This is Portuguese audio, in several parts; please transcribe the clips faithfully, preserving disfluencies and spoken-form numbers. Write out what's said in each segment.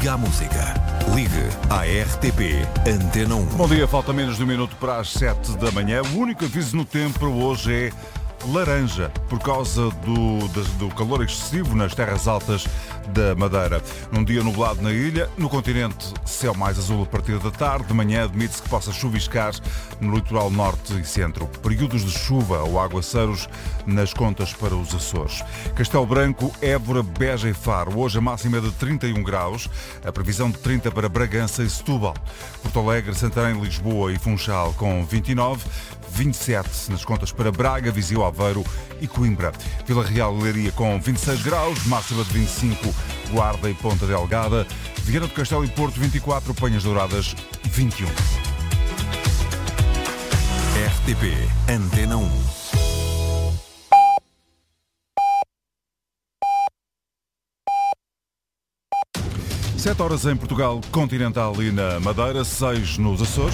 Liga à música. Ligue à R T P Antena um. Bom dia, falta menos de um minuto para as sete da manhã. O único aviso no tempo para hoje é laranja, por causa do, do calor excessivo nas terras altas da Madeira. Num dia nublado na ilha, no continente céu mais azul a partir da tarde, de manhã admite-se que possa chuviscar no litoral norte e centro. Períodos de chuva ou aguaceiros nas contas para os Açores. Castelo Branco, Évora, Beja e Faro. Hoje a máxima é de trinta e um graus, a previsão de trinta para Bragança e Setúbal. Porto Alegre, Santarém, Lisboa e Funchal com vinte e nove, vinte e sete nas contas para Braga, Viseu, Aveiro e Coimbra. Vila Real e Leiria com vinte e seis graus, máxima de vinte e cinco, Guarda e Ponta Delgada. Viana do Castelo e Porto vinte e quatro, Penhas Douradas vinte e um. R T P Antena um. sete horas em Portugal continental e na Madeira, seis nos Açores.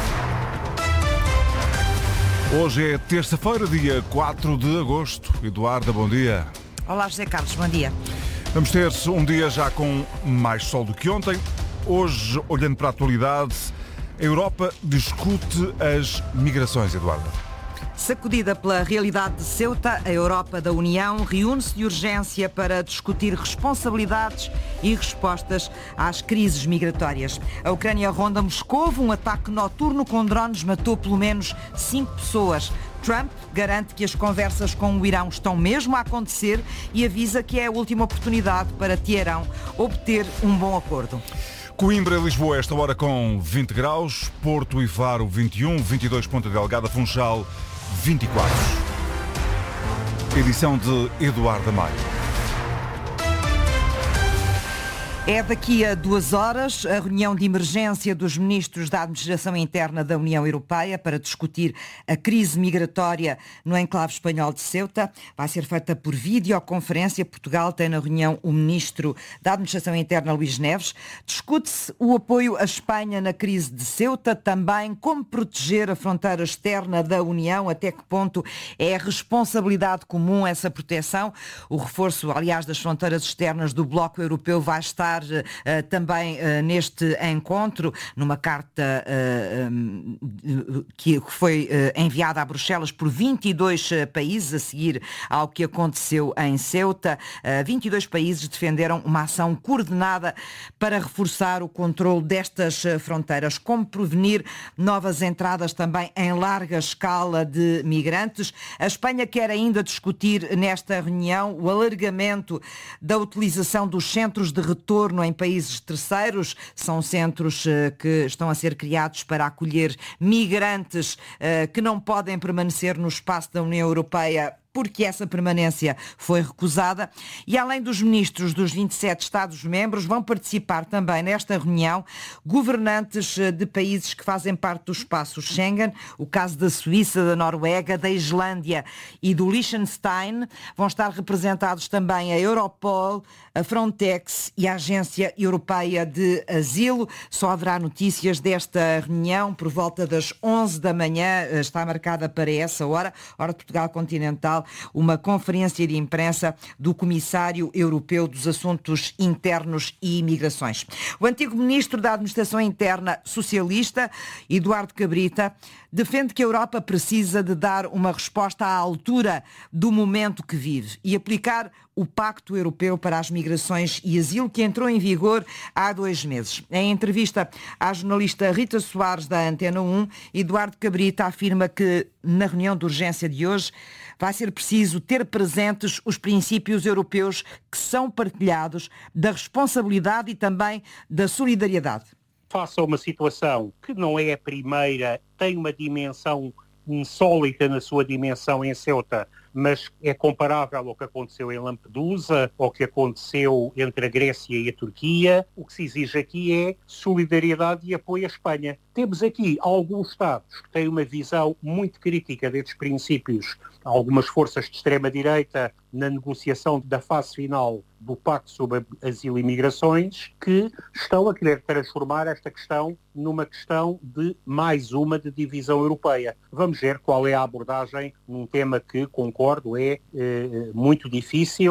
Hoje é terça-feira, dia quatro de agosto. Eduarda, bom dia. Olá, José Carlos, bom dia. Vamos ter um dia já com mais sol do que ontem. Hoje, olhando para a atualidade, a Europa discute as migrações, Eduarda. Sacudida pela realidade de Ceuta, a Europa da União reúne-se de urgência para discutir responsabilidades e respostas às crises migratórias. A Ucrânia ronda Moscovo, um ataque noturno com drones matou pelo menos cinco pessoas. Trump garante que as conversas com o Irão estão mesmo a acontecer e avisa que é a última oportunidade para Teherão obter um bom acordo. Coimbra e Lisboa, esta hora com vinte graus, Porto e Faro vinte e um, vinte e dois Ponta Delgada, Funchal vinte e quatro. Edição de Eduardo Maio. É daqui a duas horas a reunião de emergência dos ministros da Administração Interna da União Europeia para discutir a crise migratória no enclave espanhol de Ceuta. Vai ser feita por videoconferência. Portugal tem na reunião o ministro da Administração Interna, Luís Neves. Discute-se o apoio à Espanha na crise de Ceuta, também como proteger a fronteira externa da União, até que ponto é responsabilidade comum essa proteção. O reforço, aliás, das fronteiras externas do Bloco Europeu vai estar Uh, também uh, neste encontro, numa carta uh, um, que foi uh, enviada a Bruxelas por vinte e dois uh, países, a seguir ao que aconteceu em Ceuta. Uh, vinte e dois países defenderam uma ação coordenada para reforçar o controle destas uh, fronteiras, como prevenir novas entradas também em larga escala de migrantes. A Espanha quer ainda discutir nesta reunião o alargamento da utilização dos centros de retorno em países terceiros. São centros uh, que estão a ser criados para acolher migrantes uh, que não podem permanecer no espaço da União Europeia porque essa permanência foi recusada. E além dos ministros dos vinte e sete Estados-membros, vão participar também nesta reunião governantes de países que fazem parte do espaço Schengen, o caso da Suíça, da Noruega, da Islândia e do Liechtenstein. Vão estar representados também a Europol, a Frontex e a Agência Europeia de Asilo. Só haverá notícias desta reunião por volta das onze da manhã, está marcada para essa hora, hora de Portugal continental, uma conferência de imprensa do Comissário Europeu dos Assuntos Internos e Imigrações. O antigo ministro da Administração Interna socialista, Eduardo Cabrita, defende que a Europa precisa de dar uma resposta à altura do momento que vive e aplicar o Pacto Europeu para as Migrações e Asilo, que entrou em vigor há dois meses. Em entrevista à jornalista Rita Soares, da Antena um, Eduardo Cabrita afirma que, na reunião de urgência de hoje, vai ser preciso ter presentes os princípios europeus que são partilhados da responsabilidade e também da solidariedade. Face a uma situação que não é a primeira, tem uma dimensão insólita na sua dimensão em Ceuta, mas é comparável ao que aconteceu em Lampedusa, ao que aconteceu entre a Grécia e a Turquia. O que se exige aqui é solidariedade e apoio à Espanha. Temos aqui alguns Estados que têm uma visão muito crítica destes princípios. Algumas forças de extrema-direita na negociação da fase final do Pacto sobre Asilo e Migrações, que estão a querer transformar esta questão numa questão de mais uma de divisão europeia. Vamos ver qual é a abordagem num tema que, concordo, é eh, muito difícil,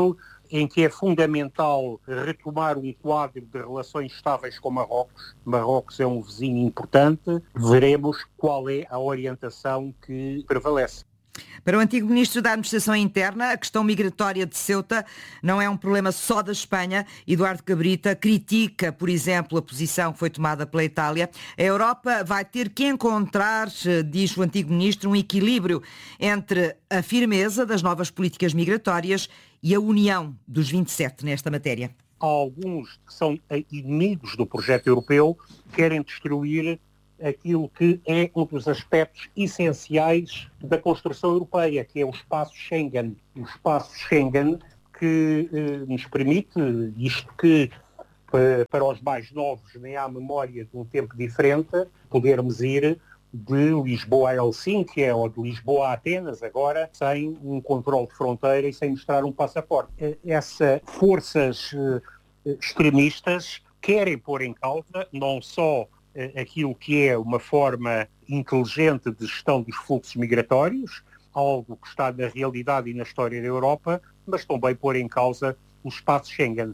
em que é fundamental retomar um quadro de relações estáveis com Marrocos. Marrocos é um vizinho importante. Veremos qual é a orientação que prevalece. Para o antigo Ministro da Administração Interna, a questão migratória de Ceuta não é um problema só da Espanha. Eduardo Cabrita critica, por exemplo, a posição que foi tomada pela Itália. A Europa vai ter que encontrar, diz o antigo Ministro, um equilíbrio entre a firmeza das novas políticas migratórias e a união dos vinte e sete nesta matéria. Há alguns que são inimigos do projeto europeu, querem destruir aquilo que é um dos aspectos essenciais da construção europeia, que é o espaço Schengen. O espaço Schengen que eh, nos permite, isto que para, para os mais novos nem há memória de um tempo diferente, podermos ir de Lisboa a Helsínquia ou de Lisboa a Atenas agora, sem um controle de fronteira e sem mostrar um passaporte. Essas forças eh, extremistas querem pôr em causa não só aquilo que é uma forma inteligente de gestão dos fluxos migratórios, algo que está na realidade e na história da Europa, mas também pôr em causa o espaço Schengen.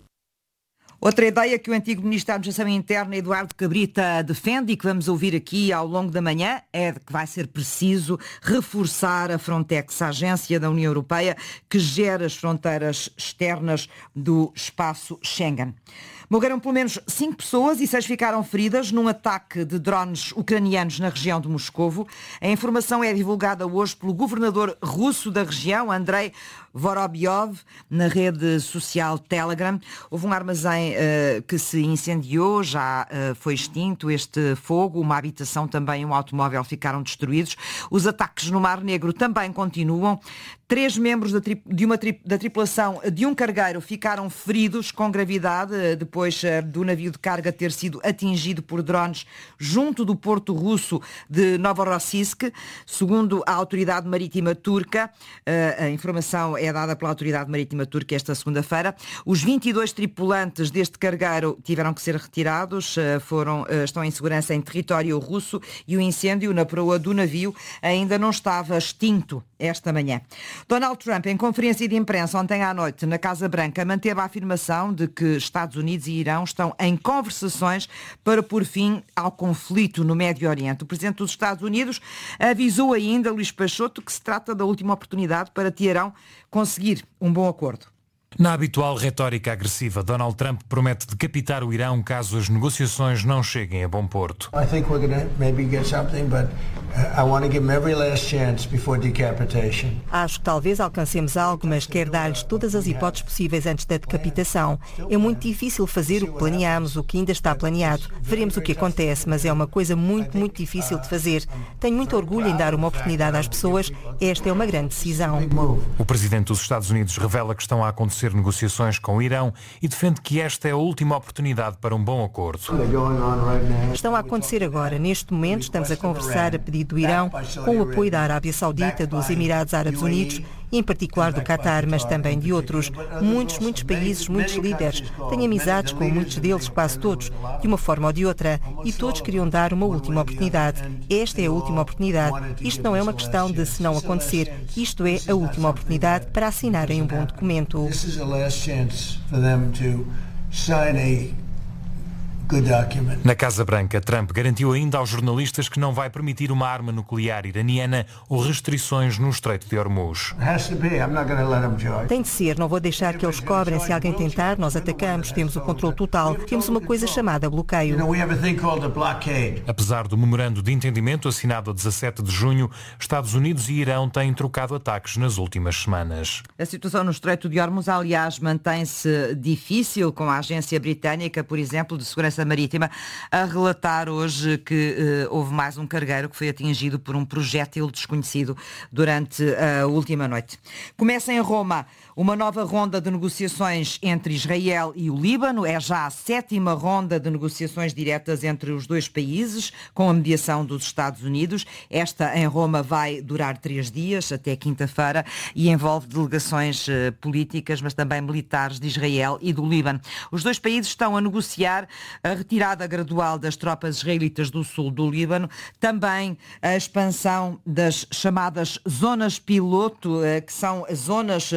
Outra ideia que o antigo Ministro da Administração Interna, Eduardo Cabrita, defende e que vamos ouvir aqui ao longo da manhã é de que vai ser preciso reforçar a Frontex, a agência da União Europeia que gera as fronteiras externas do espaço Schengen. Morreram pelo menos cinco pessoas e seis ficaram feridas num ataque de drones ucranianos na região de Moscovo. A informação é divulgada hoje pelo governador russo da região, Andrei Vorobyov, na rede social Telegram. Houve um armazém uh, que se incendiou, já uh, foi extinto este fogo, uma habitação também, um automóvel ficaram destruídos. Os ataques no Mar Negro também continuam. Três membros da, tri- de uma tri- da tripulação de um cargueiro ficaram feridos com gravidade depois uh, do navio de carga ter sido atingido por drones junto do porto russo de Novorossiysk. Segundo a autoridade marítima turca, uh, a informação é dada pela autoridade marítima turca esta segunda-feira. Os vinte e dois tripulantes deste cargueiro tiveram que ser retirados, uh, foram, uh, estão em segurança em território russo e o incêndio na proa do navio ainda não estava extinto esta manhã. Donald Trump, em conferência de imprensa ontem à noite na Casa Branca, manteve a afirmação de que Estados Unidos e Irão estão em conversações para pôr fim ao conflito no Médio Oriente. O presidente dos Estados Unidos avisou ainda, Luís Peixoto, que se trata da última oportunidade para Teherão conseguir um bom acordo. Na habitual retórica agressiva, Donald Trump promete decapitar o Irão caso as negociações não cheguem a bom porto. I think we're going to maybe get something, but I want to give them every last chance before decapitation. Acho que talvez alcancemos algo, mas quero dar-lhes todas as hipóteses possíveis antes da decapitação. É muito difícil fazer o que planeamos, o que ainda está planeado. Veremos o que acontece, mas é uma coisa muito, muito difícil de fazer. Tenho muito orgulho em dar uma oportunidade às pessoas. Esta é uma grande decisão. O presidente dos Estados Unidos revela que estão a acontecer negociações com o Irão e defende que esta é a última oportunidade para um bom acordo. Estão a acontecer agora. Neste momento estamos a conversar a pedido do Irão com o apoio da Arábia Saudita, dos Emirados Árabes Unidos e em particular do Qatar, mas também de outros. Muitos, muitos países, muitos líderes. Tenho amizades com muitos deles, quase todos, de uma forma ou de outra, e todos queriam dar uma última oportunidade. Esta é a última oportunidade. Isto não é uma questão de se não acontecer. Isto é a última oportunidade para assinarem um bom documento. Na Casa Branca, Trump garantiu ainda aos jornalistas que não vai permitir uma arma nuclear iraniana ou restrições no Estreito de Hormuz. Tem de ser, não vou deixar que eles cobrem. Se alguém tentar, nós atacamos, temos o controle total. Temos uma coisa chamada bloqueio. Apesar do memorando de entendimento assinado a dezassete de junho, Estados Unidos e Irão têm trocado ataques nas últimas semanas. A situação no Estreito de Hormuz, aliás, mantém-se difícil, com a agência britânica, por exemplo, de segurança Marítima, a relatar hoje que uh, houve mais um cargueiro que foi atingido por um projétil desconhecido durante a última noite. Começa em Roma uma nova ronda de negociações entre Israel e o Líbano. É já a sétima ronda de negociações diretas entre os dois países, com a mediação dos Estados Unidos. Esta em Roma vai durar três dias, até quinta-feira, e envolve delegações uh, políticas, mas também militares de Israel e do Líbano. Os dois países estão a negociar a retirada gradual das tropas israelitas do sul do Líbano, também a expansão das chamadas zonas piloto, que são zonas no sul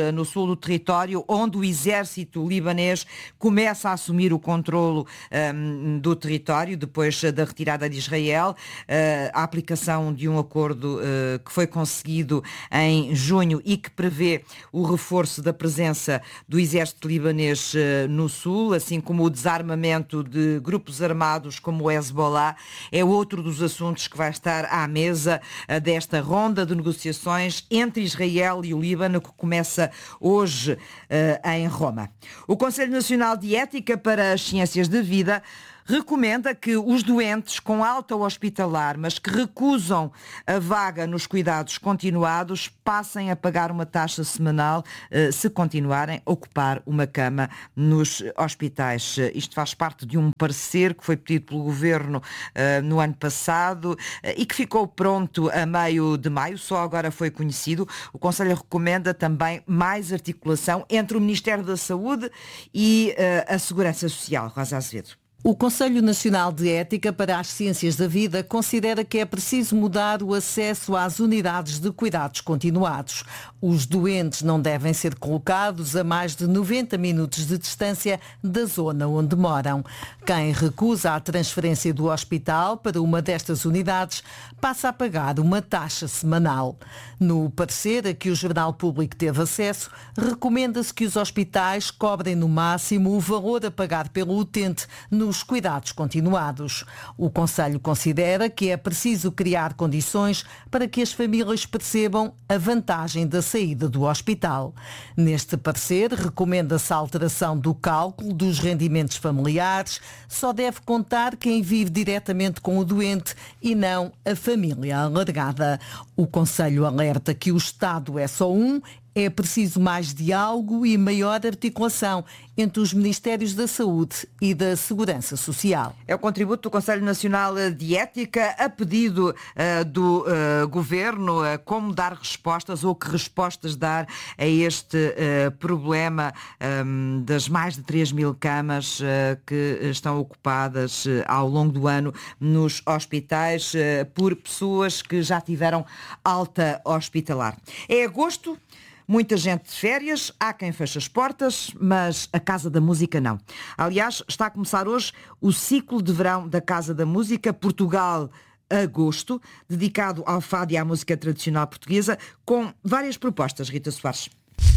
do território, onde o exército libanês começa a assumir o controlo um, do território, depois da retirada de Israel, uh, a aplicação de um acordo uh, que foi conseguido em junho e que prevê o reforço da presença do exército libanês uh, no sul, assim como o desarmamento de grupos armados como o Hezbollah, é outro dos assuntos que vai estar à mesa uh, desta ronda de negociações entre Israel e o Líbano, que começa hoje uh, em Roma. O Conselho Nacional de Ética para as Ciências da Vida recomenda que os doentes com alta hospitalar, mas que recusam a vaga nos cuidados continuados, passem a pagar uma taxa semanal eh, se continuarem a ocupar uma cama nos hospitais. Isto faz parte de um parecer que foi pedido pelo Governo eh, no ano passado eh, e que ficou pronto a meio de maio, só agora foi conhecido. O Conselho recomenda também mais articulação entre o Ministério da Saúde e eh, a Segurança Social. Rosa Azevedo. O Conselho Nacional de Ética para as Ciências da Vida considera que é preciso mudar o acesso às unidades de cuidados continuados. Os doentes não devem ser colocados a mais de noventa minutos de distância da zona onde moram. Quem recusa a transferência do hospital para uma destas unidades passa a pagar uma taxa semanal. No parecer a que o Jornal Público teve acesso, recomenda-se que os hospitais cobrem no máximo o valor a pagar pelo utente nos cuidados continuados. O Conselho considera que é preciso criar condições para que as famílias percebam a vantagem da saída do hospital. Neste parecer, recomenda-se a alteração do cálculo dos rendimentos familiares. Só deve contar quem vive diretamente com o doente e não a família alargada. O Conselho alerta que o Estado é só um. É preciso mais diálogo e maior articulação entre os Ministérios da Saúde e da Segurança Social. É o contributo do Conselho Nacional de Ética a pedido uh, do uh, Governo, uh, como dar respostas ou que respostas dar a este uh, problema um, das mais de três mil camas uh, que estão ocupadas uh, ao longo do ano nos hospitais uh, por pessoas que já tiveram alta hospitalar. É agosto. Muita gente de férias, há quem feche as portas, mas a Casa da Música não. Aliás, está a começar hoje o ciclo de verão da Casa da Música, Portugal Agosto, dedicado ao fado e à música tradicional portuguesa, com várias propostas, Rita Soares.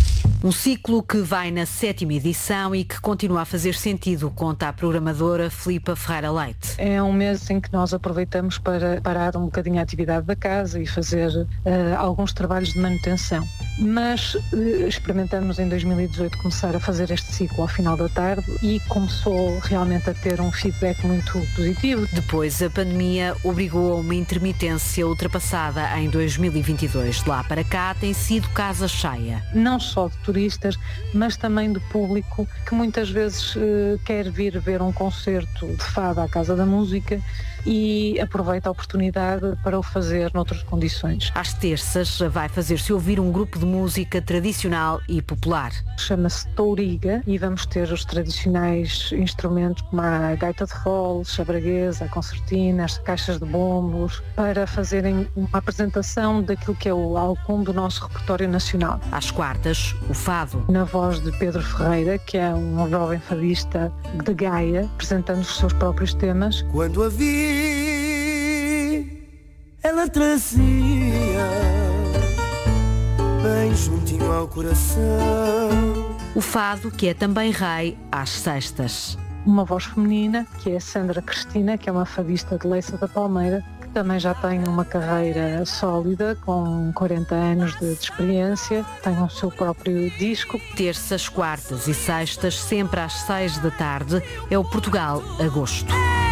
Um ciclo que vai na sétima edição e que continua a fazer sentido, conta a programadora Filipa Ferreira Leite. É um mês em que nós aproveitamos para parar um bocadinho a atividade da casa e fazer uh, alguns trabalhos de manutenção. Mas uh, experimentamos em dois mil e dezoito começar a fazer este ciclo ao final da tarde e começou realmente a ter um feedback muito positivo. Depois, a pandemia obrigou a uma intermitência ultrapassada em dois mil e vinte e dois. De lá para cá tem sido casa cheia. Não só de turistas, mas também do público que muitas vezes uh, quer vir ver um concerto de fado à Casa da Música e aproveita a oportunidade para o fazer noutras condições. Às terças vai fazer-se ouvir um grupo de música tradicional e popular. Chama-se Touriga e vamos ter os tradicionais instrumentos como a gaita de fole, a braguesa, a concertina, as caixas de bombos, para fazerem uma apresentação daquilo que é o alcunde do nosso repertório nacional. Às quartas, o fado. Na voz de Pedro Ferreira, que é um jovem fadista de Gaia, apresentando os seus próprios temas. Quando a vi, ela trazia bem juntinho ao coração. O fado, que é também rei, às sextas. Uma voz feminina, que é a Sandra Cristina, que é uma fadista de Leiça da Palmeira, que também já tem uma carreira sólida, com quarenta anos de, de experiência, tem o seu próprio disco. Terças, quartas e sextas, sempre às seis da tarde, é o Portugal Agosto.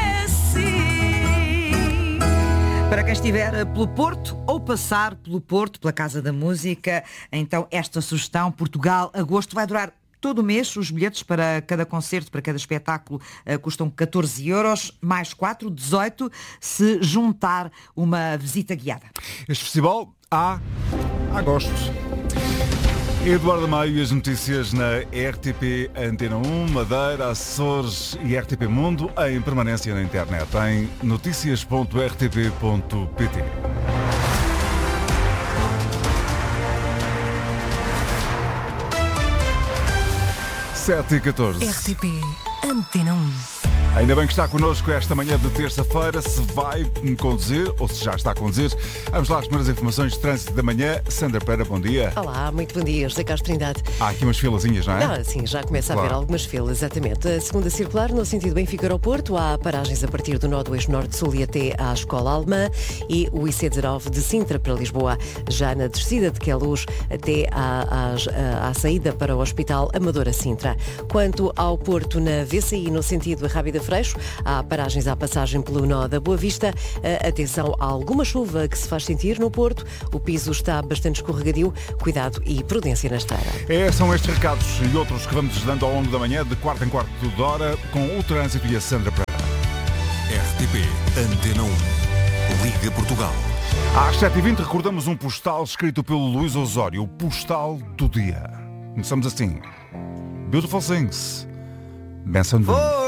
Para quem estiver pelo Porto ou passar pelo Porto, pela Casa da Música, então esta sugestão, Portugal Agosto, vai durar todo o mês. Os bilhetes para cada concerto, para cada espetáculo, uh, custam catorze euros, mais quatro, dezoito, se juntar uma visita guiada. Este festival há agosto. Eduardo Maio e as notícias na R T P Antena um, Madeira, Açores e R T P Mundo em permanência na internet em noticias ponto r t p ponto p t. sete e catorze. R T P Antena um. Ainda bem que está connosco esta manhã de terça-feira. Se vai conduzir, ou se já está a conduzir, vamos lá às primeiras informações de trânsito da manhã. Sandra Pereira, bom dia. Olá, muito bom dia, José Carlos Trindade. Há aqui umas filazinhas, não é? Ah, sim, já começa claro. a haver algumas filas, exatamente. A segunda circular, no sentido Benfica-Aeroporto, há paragens a partir do nó do eixo norte-sul e até à Escola Alemã, e o I C dezanove de Sintra para Lisboa, já na descida de Queluz até à, à, à saída para o Hospital Amadora Sintra. Quanto ao Porto, na V C I, no sentido Rábida-Freixo, há paragens à passagem pelo nó da Boa Vista. Atenção a alguma chuva que se faz sentir no Porto. O piso está bastante escorregadio. Cuidado e prudência na estrada. É, são estes recados e outros que vamos dando ao longo da manhã, de quarto em quarto de hora, com o trânsito e a Sandra Pereira. R T P Antena um. Liga Portugal. Às sete e vinte recordamos um postal escrito pelo Luís Osório, o postal do dia. Começamos assim. Beautiful Things. Benção de